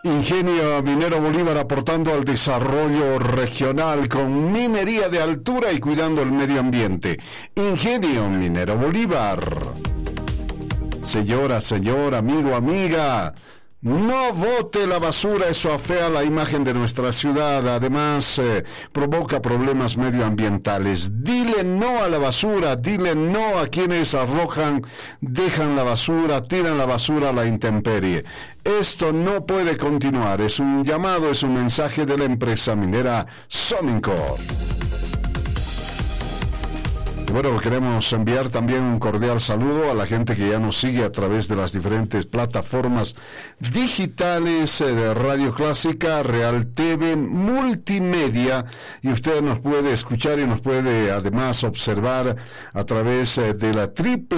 Ingenio Minero Bolívar aportando al desarrollo regional con minería de altura y cuidando el medio ambiente. Ingenio Minero Bolívar. Señora, señor, amigo, amiga, no bote la basura, eso afea la imagen de nuestra ciudad, además provoca problemas medioambientales. Dile no a la basura, dile no a quienes dejan la basura, tiran la basura a la intemperie. Esto no puede continuar, es un llamado, es un mensaje de la empresa minera Somincor. Y bueno, queremos enviar también un cordial saludo a la gente que ya nos sigue a través de las diferentes plataformas digitales de Radio Clásica, Real TV, Multimedia, y usted nos puede escuchar y nos puede además observar a través de la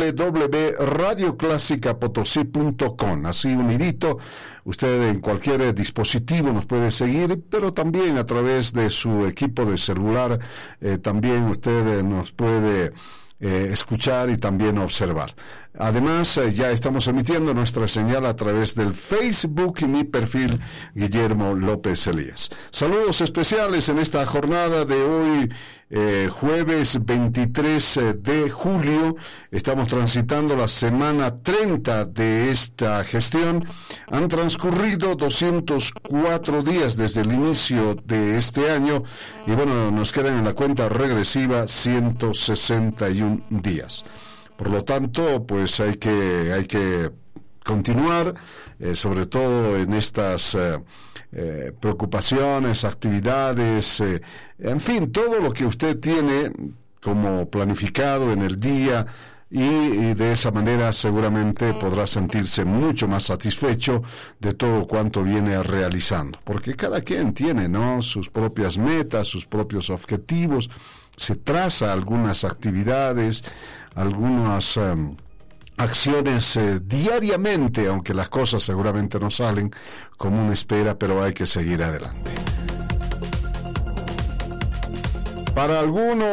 www.radioclasicapotosí.com. Así unidito, usted en cualquier dispositivo nos puede seguir, pero también a través de su equipo de celular, también usted nos puede escuchar y también observar. Además, ya estamos emitiendo nuestra señal a través del Facebook y mi perfil Guillermo López Elías. Saludos especiales en esta jornada de hoy, jueves 23 de julio. Estamos transitando la semana 30 de esta gestión. Han transcurrido 204 días desde el inicio de este año y bueno, nos quedan en la cuenta regresiva 161 días. Por lo tanto, pues hay que continuar, sobre todo en estas preocupaciones, actividades, en fin, todo lo que usted tiene como planificado en el día y de esa manera seguramente podrá sentirse mucho más satisfecho de todo cuanto viene realizando, porque cada quien tiene, ¿no?, sus propias metas, sus propios objetivos, se traza algunas actividades, algunas acciones diariamente, aunque las cosas seguramente no salen como uno espera, pero hay que seguir adelante. Para algunos